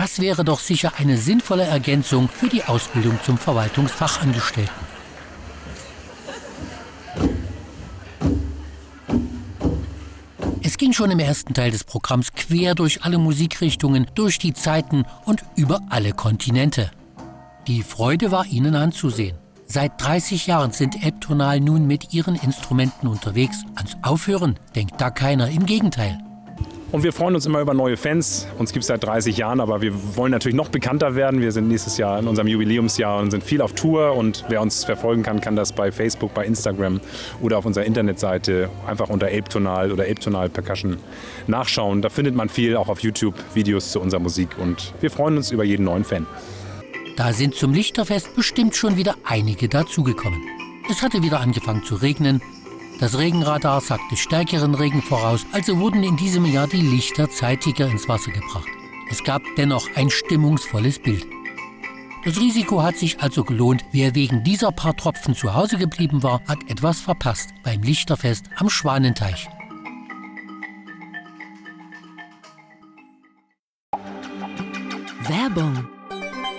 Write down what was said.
Das wäre doch sicher eine sinnvolle Ergänzung für die Ausbildung zum Verwaltungsfachangestellten. Es ging schon im ersten Teil des Programms quer durch alle Musikrichtungen, durch die Zeiten und über alle Kontinente. Die Freude war ihnen anzusehen. Seit 30 Jahren sind Elbtonal nun mit ihren Instrumenten unterwegs. Ans Aufhören denkt da keiner, im Gegenteil. Und wir freuen uns immer über neue Fans. Uns gibt es seit 30 Jahren, aber wir wollen natürlich noch bekannter werden. Wir sind nächstes Jahr in unserem Jubiläumsjahr und sind viel auf Tour. Und wer uns verfolgen kann, kann das bei Facebook, bei Instagram oder auf unserer Internetseite einfach unter Elbtonal oder Elbtonal Percussion nachschauen. Da findet man viel, auch auf YouTube, Videos zu unserer Musik. Und wir freuen uns über jeden neuen Fan. Da sind zum Lichterfest bestimmt schon wieder einige dazugekommen. Es hatte wieder angefangen zu regnen. Das Regenradar sagte stärkeren Regen voraus, also wurden in diesem Jahr die Lichter zeitiger ins Wasser gebracht. Es gab dennoch ein stimmungsvolles Bild. Das Risiko hat sich also gelohnt. Wer wegen dieser paar Tropfen zu Hause geblieben war, hat etwas verpasst beim Lichterfest am Schwanenteich. Werbung